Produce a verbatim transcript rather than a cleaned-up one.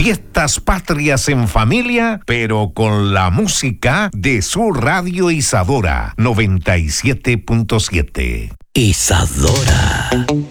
Fiestas patrias en familia, pero con la música de su radio Isadora noventa y siete punto siete. Isadora.